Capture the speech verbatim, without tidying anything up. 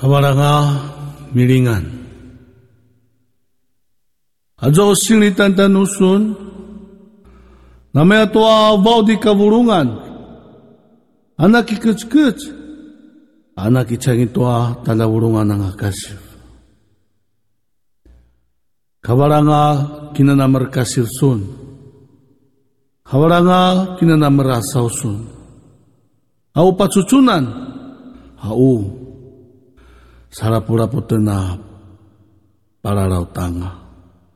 Kawaranga milingan. Ajo singlitan tanusun, namanya tua bau di kavurungan, anak ikut-ikut, anak icangin tua tanda wurungan ang akasif. Kawaranga kinanamar kasir sun, kawaranga kinanamar asaw sun, au pacucunan, au sarapura putena pararaw tanga.